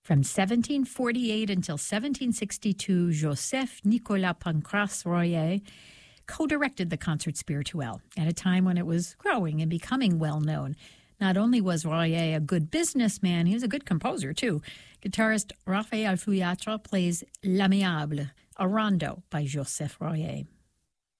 From 1748 until 1762, Joseph Nicolas Pancrace Royer co-directed the Concert Spirituel at a time when it was growing and becoming well-known. Not only was Royer a good businessman, he was a good composer, too. Guitarist Raphael Fouillatre plays L'Amiable, a rondo by Joseph Royer.